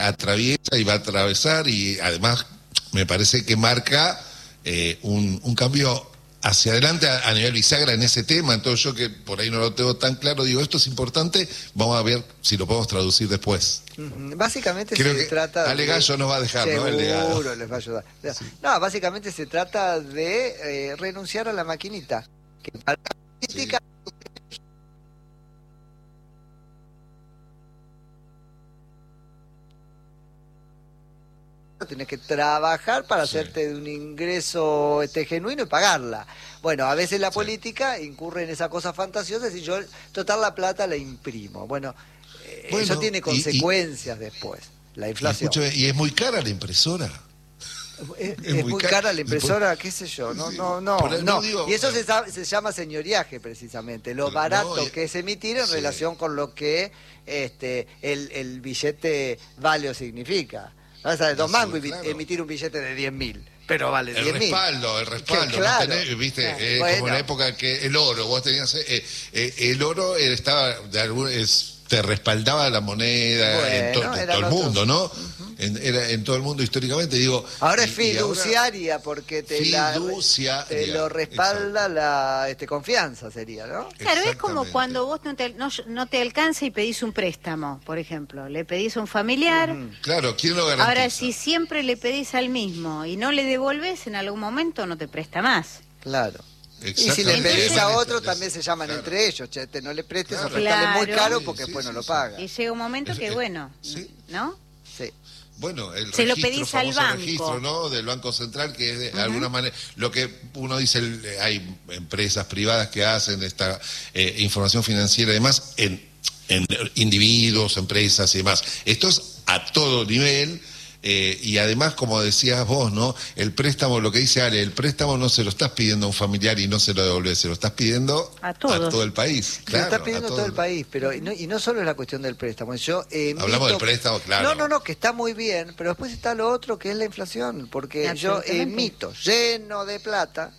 atraviesa y va a atravesar, y además me parece que marca un cambio hacia adelante a nivel bisagra en ese tema. Entonces yo, que por ahí no lo tengo tan claro, digo, esto es importante, vamos a ver si lo podemos traducir después. Básicamente creo se que trata Ale Gallo nos va a dejar, seguro, ¿no? El legado. les va a ayudar. Sí. No, básicamente se trata de renunciar a la maquinita. Que para la política... Tienes que trabajar para hacerte de un ingreso genuino y pagarla. Bueno, a veces la política incurre en esas cosas fantasiosas y yo, total, la plata la imprimo. Bueno, eso tiene consecuencias después, la inflación. Y es muy cara la impresora. Es muy cara la impresora, qué sé yo, no. Digo, y eso se llama señoriaje, precisamente, lo barato que es emitir en relación con lo que el billete vale o significa. Vas a Don Mango emitir un billete de 10.000, pero vale 10.000. El respaldo. Claro. ¿No tenés, viste? Como en la época que el oro, vos tenías... el oro estaba... te respaldaba la moneda en todo el mundo, ¿no? Era en todo el mundo históricamente, digo... Ahora es fiduciaria, porque te lo respalda la confianza, sería, ¿no? Claro, es como cuando vos no te alcanza y pedís un préstamo, por ejemplo. Le pedís a un familiar... Claro, ¿quién lo garantiza? Ahora, si siempre le pedís al mismo y no le devolvés, en algún momento no te presta más. Claro. Y si le pedís a otro, también se llaman entre ellos. Che, no le prestes o prestale muy caro porque después no lo paga. Y llega un momento que, ¿no? Sí. Bueno, el se lo pedís al banco. Registro, ¿no? Del Banco Central, que es de alguna manera lo que uno dice, hay empresas privadas que hacen esta información financiera y demás en individuos, empresas y demás. Esto es a todo nivel. Y además, como decías vos, ¿no? El préstamo, lo que dice Ale, el préstamo no se lo estás pidiendo a un familiar y no se lo devolvés, se lo estás pidiendo a todo el país. Claro, se lo estás pidiendo a todo el país, pero y no solo es la cuestión del préstamo. Hablamos del préstamo, claro. No, que está muy bien, pero después está lo otro, que es la inflación, porque yo emito lleno de plata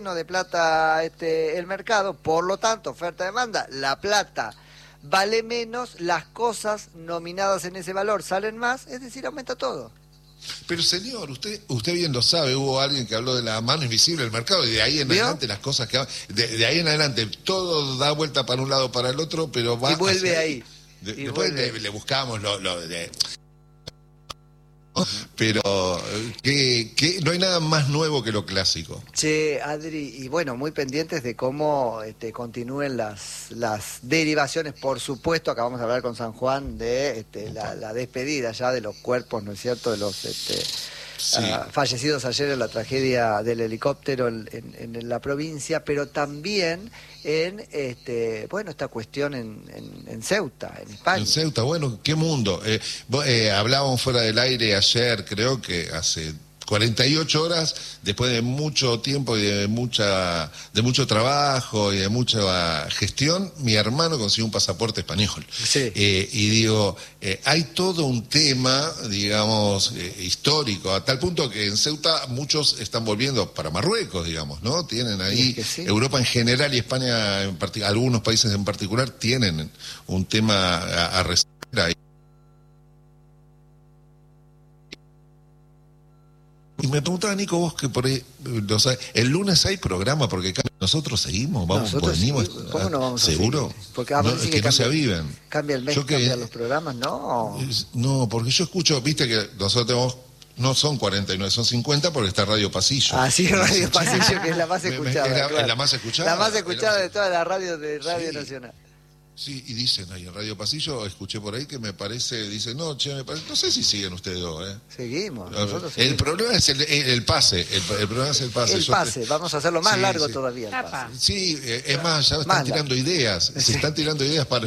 el mercado, por lo tanto, oferta-demanda, la plata vale menos, las cosas nominadas en ese valor salen más, es decir, aumenta todo. Pero señor, usted bien lo sabe, hubo alguien que habló de la mano invisible del mercado y de ahí en adelante las cosas que... De ahí en adelante todo da vuelta para un lado para el otro, pero va... Y vuelve ahí. Después le buscamos lo de... Pero que no hay nada más nuevo que lo clásico. Che, Adri, y bueno, muy pendientes de cómo continúen las derivaciones, por supuesto. Acabamos de hablar con San Juan de la despedida ya de los cuerpos, ¿no es cierto?, de los fallecidos ayer en la tragedia del helicóptero en la provincia, pero también en esta cuestión en Ceuta, en España. En Ceuta, bueno, qué mundo. Hablábamos fuera del aire ayer, creo que hace 48 horas, después de mucho tiempo y de mucho trabajo y de mucha gestión, mi hermano consiguió un pasaporte español. Sí. Y digo, hay todo un tema, digamos, histórico, a tal punto que en Ceuta muchos están volviendo para Marruecos, digamos, ¿no? Tienen ahí, Europa en general y España en particular, algunos países en particular tienen un tema a resolver ahí. Y me preguntaba, Nico, vos que por ahí, el lunes hay programa, porque nosotros seguimos, venimos. ¿Cómo no vamos ¿seguro? A seguir? Porque que no se aviven. Cambia el mes, cambian los programas, ¿no? No, porque yo escucho, viste que nosotros tenemos, no son 49, son 50 porque está Radio Pasillo. Ah, sí, Radio Pasillo, que es la más escuchada. Es la más escuchada. La más escuchada de todas las radios de Radio Nacional. Sí, y dicen ahí en Radio Pasillo, escuché por ahí que me parece, dicen, no sé si siguen ustedes dos, Seguimos, nosotros seguimos. El problema es el pase, el problema es el pase. El pase, vamos a hacerlo más largo todavía. El pase. Sí, es más, ya están tirando ideas, se están tirando ideas para el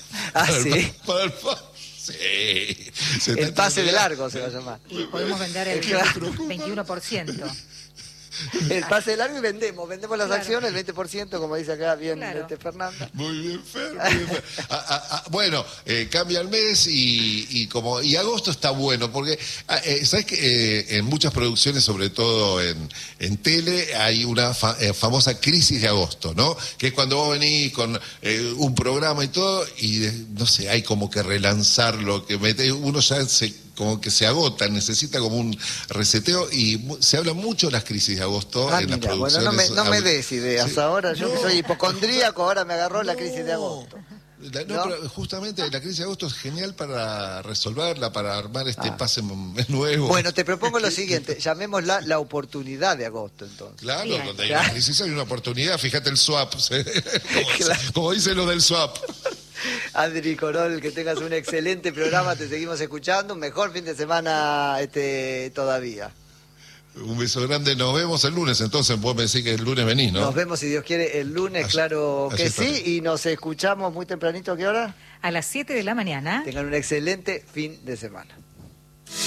Sí. El pase de largo se va a llamar. Y podemos vender el 21%. El pase de largo y vendemos las acciones, el 20%, como dice acá bien Fernanda. Muy bien, Fer. Bueno, cambia el mes y agosto está bueno, porque sabes que en muchas producciones, sobre todo en tele, hay una famosa crisis de agosto, ¿no? Que es cuando vos venís con un programa y todo, y no sé, hay como que relanzarlo, que uno ya se como que se agota, necesita como un reseteo y se habla mucho de las crisis de agosto en las mira, producciones. bueno, no me des ideas. Sí. Ahora yo que soy hipocondríaco, ahora me agarró la No. crisis de agosto. ¿No? Pero justamente la crisis de agosto es genial para resolverla, para armar este pase nuevo. Bueno, te propongo lo siguiente, llamémosla la oportunidad de agosto entonces. Claro, Bien. donde hay una crisis hay una oportunidad, fíjate el swap, Claro. como dice lo del swap. Adri Corol, que tengas un excelente programa, te seguimos escuchando, un mejor fin de semana todavía. Un beso grande, nos vemos el lunes, entonces vos me decís que el lunes venís, ¿no? Nos vemos, si Dios quiere, el lunes, Así- claro así que está. sí, y nos escuchamos muy tempranito, ¿a qué hora? A las 7 de la mañana. Tengan un excelente fin de semana.